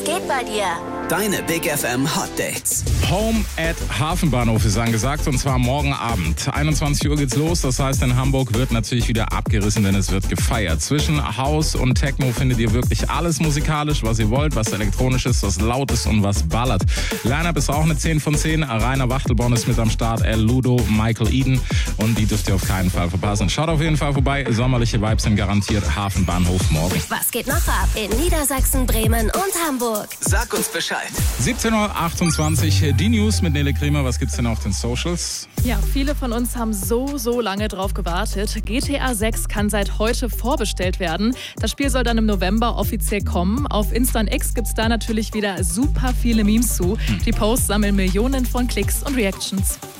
geht bei dir? Deine Big FM Hot Dates. Home at Hafenbahnhof ist angesagt, und zwar morgen Abend. 21 Uhr geht's los, das heißt, in Hamburg wird natürlich wieder abgerissen, denn es wird gefeiert. Zwischen House und Techno findet ihr wirklich alles musikalisch, was ihr wollt, was elektronisch ist, was laut ist und was ballert. Line-Up ist auch eine 10 von 10. Rainer Wachtelborn ist mit am Start, El Ludo, Michael Eden, und die dürft ihr auf keinen Fall verpassen. Schaut auf jeden Fall vorbei, sommerliche Vibes sind garantiert. Hafenbahnhof morgen. Was geht noch ab in Niedersachsen, Bremen und Hamburg? Sag uns Bescheid. 17.28 Uhr, die News mit Nele Kremer. Was gibt's denn auf den Socials? Ja, viele von uns haben so lange drauf gewartet. GTA 6 kann seit heute vorbestellt werden. Das Spiel soll dann im November offiziell kommen. Auf Insta und X gibt's da natürlich wieder super viele Memes zu. Die Posts sammeln Millionen von Klicks und Reactions.